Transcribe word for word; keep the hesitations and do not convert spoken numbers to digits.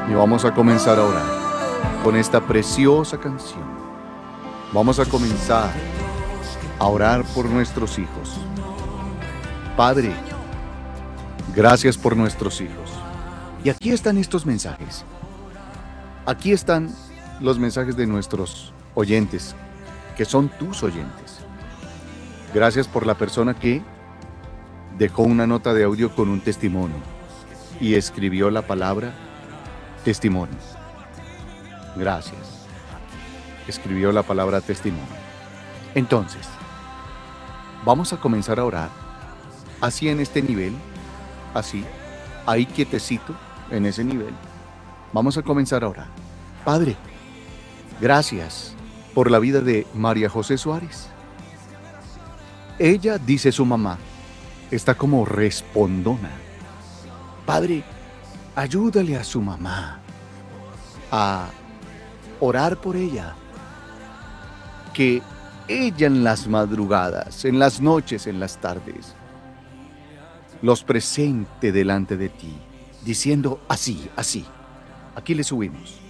Y vamos a comenzar a orar con esta preciosa canción. Vamos a comenzar a orar por nuestros hijos. Padre, gracias por nuestros hijos. Y aquí están estos mensajes. Aquí están los mensajes de nuestros oyentes, que son tus oyentes. Gracias por la persona que dejó una nota de audio con un testimonio y escribió la palabra testimonio. Gracias. Escribió la palabra testimonio. Entonces, vamos a comenzar a orar así en este nivel, así, ahí quietecito, en ese nivel. Vamos a comenzar a orar. Padre, gracias por la vida de María José Suárez. Ella, dice su mamá, está como respondona. Padre, ayúdale a su mamá a orar por ella. Que ella en las madrugadas, en las noches, en las tardes, los presente delante de ti, diciendo así, así. Aquí le subimos.